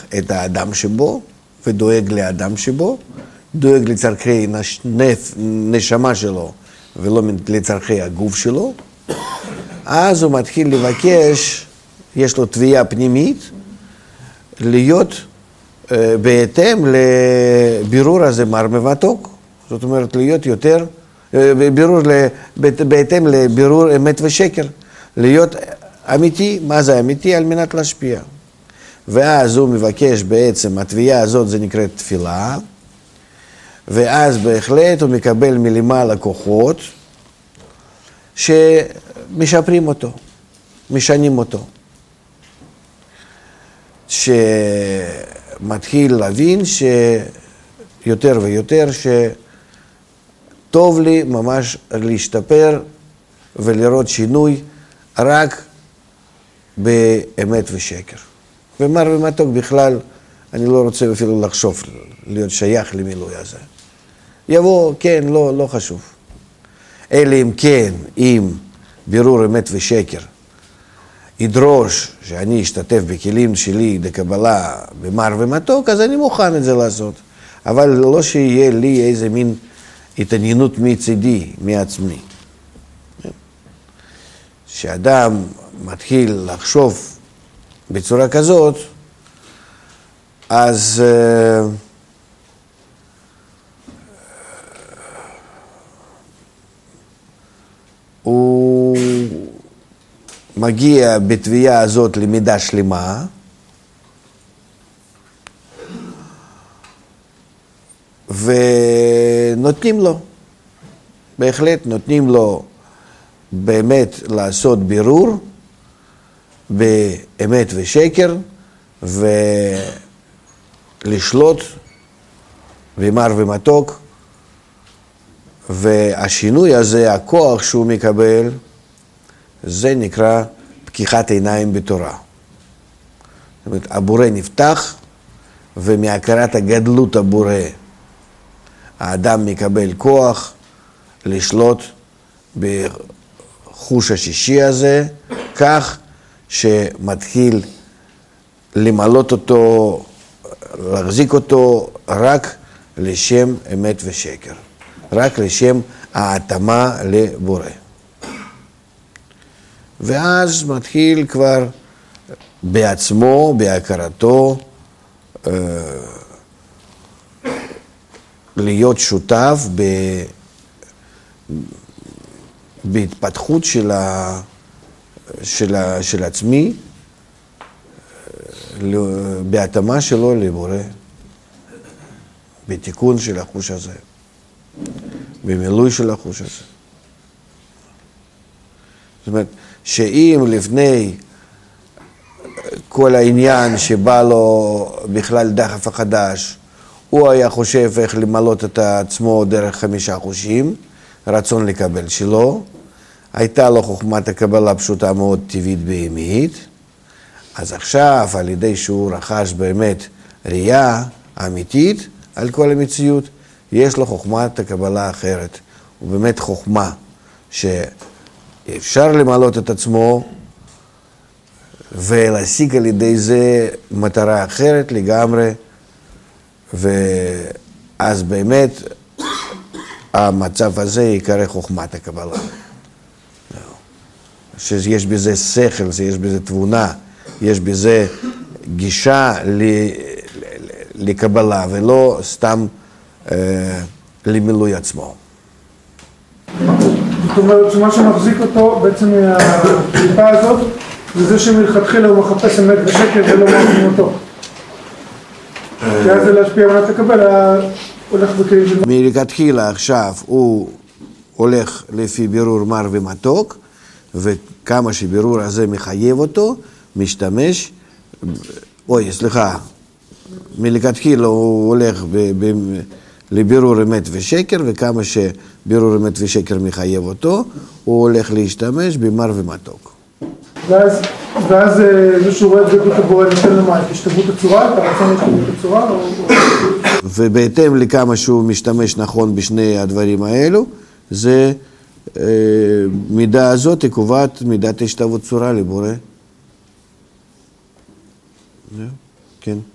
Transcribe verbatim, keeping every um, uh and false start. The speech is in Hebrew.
את האדם שבו, ודואג לאדם שבו, דואג לצרכי נשמה שלו, ולא לצרכי הגוף שלו, אז הוא מתחיל לבקש, יש לו תביעה פנימית, להיות בהתאם לבירור הזה מר ומתוק, זאת אומרת להיות יותר, בירור, בהתאם לבירור אמת ושקר, להיות אמיתי, מה זה אמיתי? על מנת להשפיע. ואז הוא מבקש בעצם, התביעה הזאת זה נקראת תפילה, ואז בהחלט הוא מקבל מלמעלה כוחות שמשפרים אותו, משנים אותו. שמתחיל להבין שיותר ויותר שטוב לי ממש להשתפר ולראות שינוי רק באמת ושקר. ומר ומתוק בכלל, אני לא רוצה אפילו לחשוב להיות שייך למילוי הזה. יבוא, כן, לא, לא חשוב. אלא אם כן, אם בירור אמת ושקר, ידרוש שאני אשתתף בכלים שלי לקבלה במר ומתוק, אז אני מוכן את זה לעשות. אבל לא שיהיה לי איזה מין התעניינות מצידי, מעצמי. שאדם מתחיל לחשוב בצורה כזאת, אז uh, הוא מגיע בתביעה הזאת למידה שלמה, ונותנים לו, בהחלט נותנים לו באמת לעשות בירור באמת ושקר, ולשלוט במר ומתוק, והשינוי הזה, הכוח שהוא מקבל, זה נקרא פקיחת עיניים בתורה. זאת אומרת, הבורא נפתח, ומהכרת הגדלות הבורא, האדם מקבל כוח לשלוט בחוש השישי הזה, כך שמתחיל למלות אותו, להחזיק אותו רק לשם אמת ושקר, רק לשם ההתאמה לבורא. ואז מתחיל כבר בעצמו, בהכרתו, להיות שותף ב... בהתפתחות של, ה... של, ה... של עצמי, בהתאמה שלו לבורא, בתיקון של החוש הזה, במילוי של החוש הזה. זאת אומרת, שאם לפני כל העניין שבא לו בכלל דחף החדש, הוא היה חושב איך למלות את עצמו דרך חמישה חושים, רצון לקבל שלו, הייתה לו חוכמת הקבלה פשוטה מאוד טבעית בהמית, אז עכשיו על ידי שהוא רכש באמת ראייה אמיתית על כל המציאות, יש לו חוכמת הקבלה אחרת, הוא באמת חוכמה שאפשר למלות את עצמו ולהשיג על ידי זה מטרה אחרת לגמרי, ואז באמת המצב הזה יקרא חוכמת הקבלה. שיש בזה שכל, שיש בזה תבונה, יש בזה גישה לקבלה, ולא סתם אה, למילוי עצמו. זאת אומרת שמה שמחזיק אותו בעצם מהקליפה הזאת, זה זה שמלכתחילה הוא מחפש אמת ושקר ולא מאמין אותו. כי אז זה להשפיע מנת לקבל, הולך בכלים של... מלכתחילה עכשיו הוא הולך לפי בירור מר ומתוק, וכמה שבירור הזה מחייב אותו, משתמש, אוי, סליחה, מלכתחילה הוא הולך ב, ב, לבירור אמת ושקר, וכמה שבירור אמת ושקר מחייב אותו, הוא הולך להשתמש במר ומתוק. ואז, ואז זה שהוא רואה את גדלות הבורא נותן למה, את השתוות הצורה, את הרצון להשתוות הצורה? או... ובהתאם לכמה שהוא משתמש נכון בשני הדברים האלו, זה אה, מידה הזאת היא קובעת מידת השתוות צורה לבורא. כן.